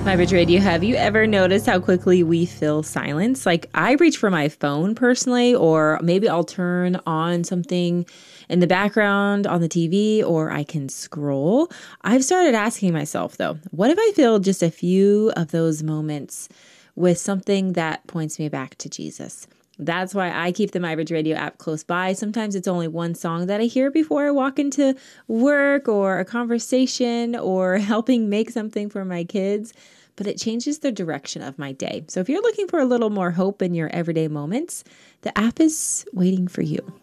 MyBridge Radio, have you ever noticed how quickly we fill silence? Like, I reach for my phone personally, or maybe I'll turn on something in the background on the TV, or I can scroll. I've started asking myself, though, what if I fill just a few of those moments with something that points me back to Jesus? That's why I keep the MyBridge Radio app close by. Sometimes it's only one song that I hear before I walk into work or a conversation or helping make something for my kids, but it changes the direction of my day. So if you're looking for a little more hope in your everyday moments, the app is waiting for you.